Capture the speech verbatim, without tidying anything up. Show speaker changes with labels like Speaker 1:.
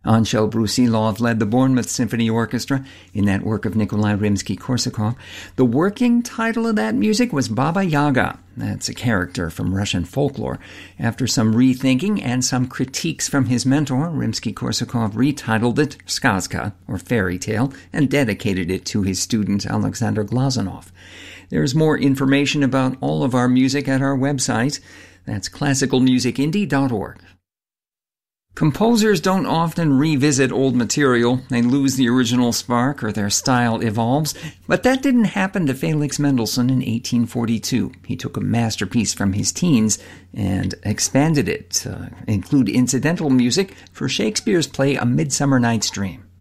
Speaker 1: Ansel Brusilov led the Bournemouth Symphony Orchestra in that work of Nikolai Rimsky-Korsakov. The working title of that music was Baba Yaga. That's a character from Russian folklore. After some rethinking and some critiques from his mentor, Rimsky-Korsakov retitled it Skazka, or Fairy Tale, and dedicated it to his student Alexander Glazunov. There's more information about all of our music at our website. That's classical music indie dot org. Composers don't often revisit old material. They lose the original spark or their style evolves. But that didn't happen to Felix Mendelssohn in eighteen forty-two. He took a masterpiece from his teens and expanded it to include incidental music for Shakespeare's play A Midsummer Night's Dream.